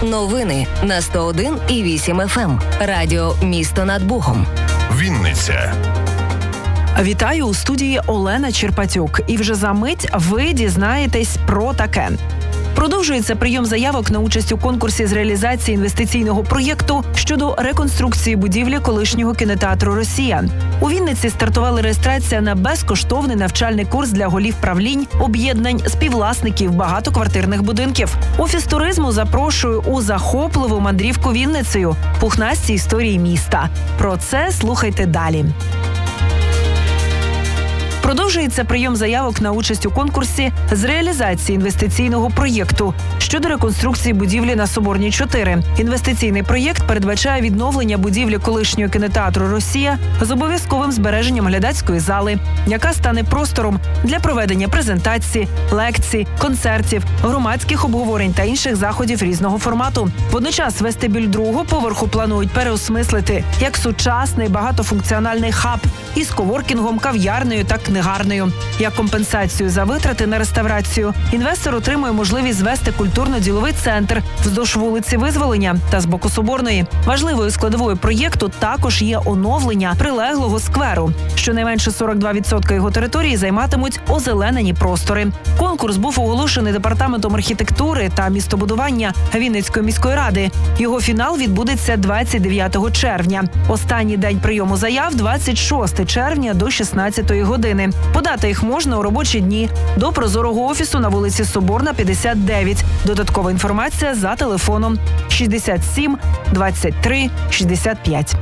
Новини на 101,8 FM. Радіо «Місто над Богом». Вінниця. Вітаю, у студії Олена Черпатюк. І вже за мить ви дізнаєтесь про таке. Продовжується прийом заявок на участь у конкурсі з реалізації інвестиційного проєкту щодо реконструкції будівлі колишнього кінотеатру «Росія». У Вінниці стартувала реєстрація на безкоштовний навчальний курс для голів правлінь, об'єднань, співвласників багатоквартирних будинків. Офіс туризму запрошує у захопливу мандрівку Вінницею, пухнасті історії міста. Про це слухайте далі. Продовжується прийом заявок на участь у конкурсі з реалізації інвестиційного проєкту щодо реконструкції будівлі на Соборній 4. Інвестиційний проєкт передбачає відновлення будівлі колишнього кінотеатру «Росія» з обов'язковим збереженням глядацької зали, яка стане простором для проведення презентацій, лекцій, концертів, громадських обговорень та інших заходів різного формату. Водночас вестибюль другого поверху планують переосмислити як сучасний багатофункціональний хаб із коворкінгом, кав'ярнею та книгарнею. Як компенсацію за витрати на реставрацію, інвестор отримує можливість звести культурно-діловий центр вздовж вулиці Визволення та з боку Соборної. Важливою складовою проєкту також є оновлення прилеглого скверу. Щонайменше 42% його території займатимуть озеленені простори. Конкурс був оголошений Департаментом архітектури та містобудування Вінницької міської ради. Його фінал відбудеться 29 червня. Останній день прийому заяв – 26 червня до 16 години. Подати їх можна у робочі дні до прозорого офісу на вулиці Соборна, 59. Додаткова інформація за телефоном 67 23 65.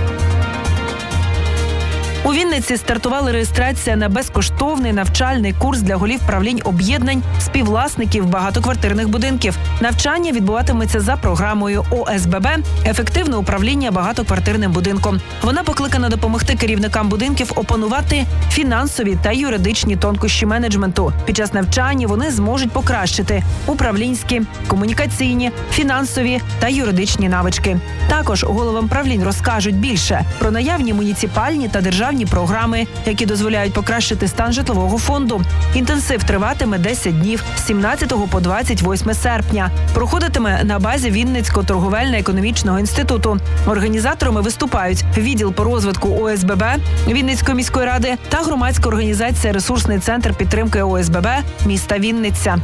У Вінниці стартувала реєстрація на безкоштовний навчальний курс для голів правлінь об'єднань, співвласників багатоквартирних будинків. Навчання відбуватиметься за програмою ОСББ «Ефективне управління багатоквартирним будинком». Вона покликана допомогти керівникам будинків опанувати фінансові та юридичні тонкощі менеджменту. Під час навчання вони зможуть покращити управлінські, комунікаційні, фінансові та юридичні навички. Також головам правлінь розкажуть більше про наявні муніципальні та державні програми, які дозволяють покращити стан житлового фонду. Інтенсив триватиме 10 днів з 17 по 28 серпня. Проходитиме на базі Вінницького торговельно-економічного інституту. Організаторами виступають відділ по розвитку ОСББ Вінницької міської ради та громадська організація «Ресурсний центр підтримки ОСББ міста Вінниця».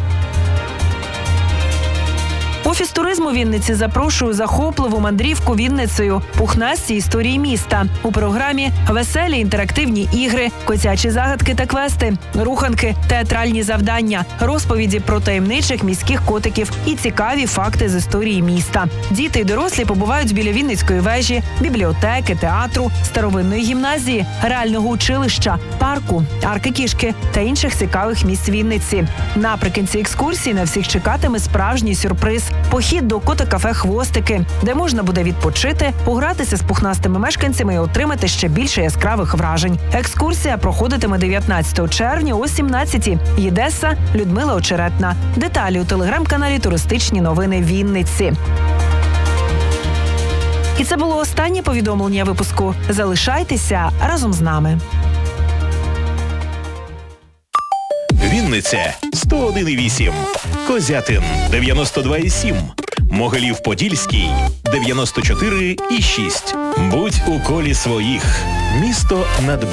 Офіс туризму Вінниці запрошує захопливу мандрівку Вінницею, пухнасті історії міста. У програмі веселі інтерактивні ігри, котячі загадки та квести, руханки, театральні завдання, розповіді про таємничих міських котиків і цікаві факти з історії міста. Діти й дорослі побувають біля Вінницької вежі, бібліотеки, театру, старовинної гімназії, реального училища, парку, арки кішки та інших цікавих місць Вінниці. Наприкінці екскурсії на всіх чекатиме справжній сюрприз – похід до кота-кафе «Хвостики», де можна буде відпочити, погратися з пухнастими мешканцями і отримати ще більше яскравих вражень. Екскурсія проходитиме 19 червня о 17-й. Єдеса, Людмила Очеретна. Деталі у телеграм-каналі «Туристичні новини Вінниці». І це було останнє повідомлення випуску. Залишайтеся разом з нами. Вінниця 101,8. Козятин 92,7. Могилів-Подільський 94,6. Будь у колі своїх. Місто над